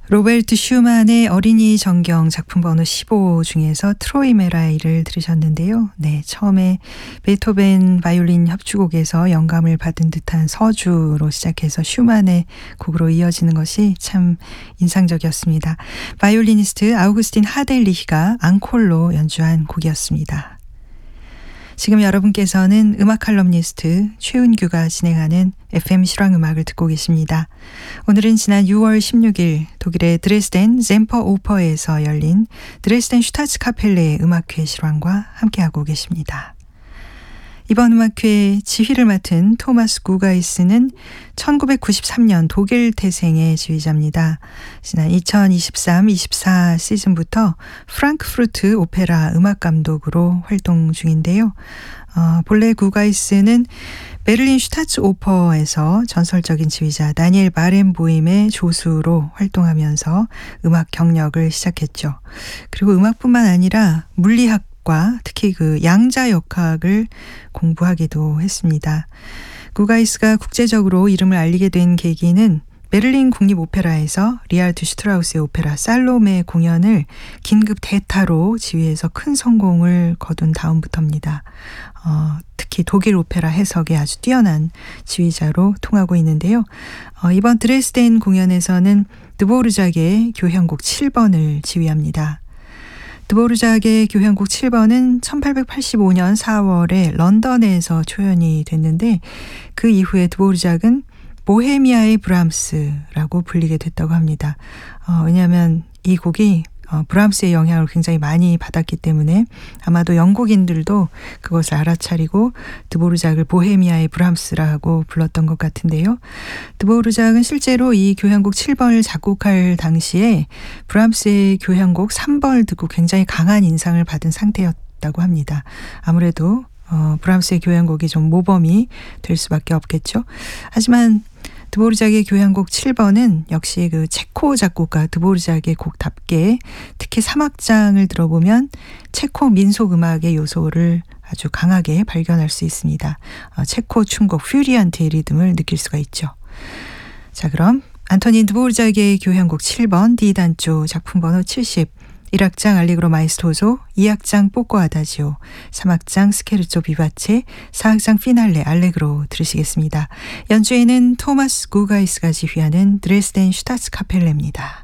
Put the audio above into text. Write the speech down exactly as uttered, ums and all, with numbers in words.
로베르트 슈만의 어린이 정경 작품 번호 십오 중에서 트로이 메라이를 들으셨는데요. 네, 처음에 베토벤 바이올린 협주곡에서 영감을 받은 듯한 서주로 시작해서 슈만의 곡으로 이어지는 것이 참 인상적이었습니다. 바이올리니스트 아우구스틴 하델리히가 앙콜로 연주한 곡이었습니다. 지금 여러분께서는 음악 칼럼니스트 최은규가 진행하는 에프엠 실황음악을 듣고 계십니다. 오늘은 지난 유월 십육일 독일의 드레스덴 젬퍼 오퍼에서 열린 드레스덴 슈타츠카펠레의 음악회 실황과 함께하고 계십니다. 이번 음악회 지휘를 맡은 토마스 구가이스는 천구백구십삼년 독일 태생의 지휘자입니다. 지난 이천이십삼 이십사 시즌부터 프랑크푸르트 오페라 음악감독으로 활동 중인데요. 어, 본래 구가이스는 베를린 슈타츠 오퍼에서 전설적인 지휘자 다니엘 바렌보임의 조수로 활동하면서 음악 경력을 시작했죠. 그리고 음악뿐만 아니라 물리학 과 특히 그 양자역학을 공부하기도 했습니다. 구가이스가 국제적으로 이름을 알리게 된 계기는 베를린 국립오페라에서 리하르트 슈트라우스의 오페라 살로메 공연을 긴급 대타로 지휘해서 큰 성공을 거둔 다음부터입니다. 어, 특히 독일 오페라 해석에 아주 뛰어난 지휘자로 통하고 있는데요. 어, 이번 드레스덴 공연에서는 드보르작의 교향곡 칠 번을 지휘합니다. 드보르작의 교향곡 칠 번은 천팔백팔십오년 사월에 런던에서 초연이 됐는데 그 이후에 드보르작은 보헤미아의 브람스라고 불리게 됐다고 합니다. 어, 왜냐하면 이 곡이 어, 브람스의 영향을 굉장히 많이 받았기 때문에 아마도 영국인들도 그것을 알아차리고 드보르작을 보헤미아의 브람스라고 불렀던 것 같은데요. 드보르작은 실제로 이 교향곡 칠 번을 작곡할 당시에 브람스의 교향곡 삼 번을 듣고 굉장히 강한 인상을 받은 상태였다고 합니다. 아무래도 어, 브람스의 교향곡이 좀 모범이 될 수밖에 없겠죠. 하지만 드보르작의 교향곡 칠 번은 역시 그 체코 작곡가 드보르작의 곡답게 특히 삼 악장을 들어보면 체코 민속음악의 요소를 아주 강하게 발견할 수 있습니다. 어, 체코 춤곡 퓨리안트의 리듬을 느낄 수가 있죠. 자, 그럼 안토닌 드보르작의 교향곡 칠 번 D단조 작품 번호 칠십, 일 악장 알리그로 마에스토소, 이 악장 뽀꼬 아다지오, 삼 악장 스케르초 비바체, 사 악장 피날레 알레그로 들으시겠습니다. 연주에는 토마스 구가이스가 지휘하는 드레스덴 슈타츠카펠레입니다.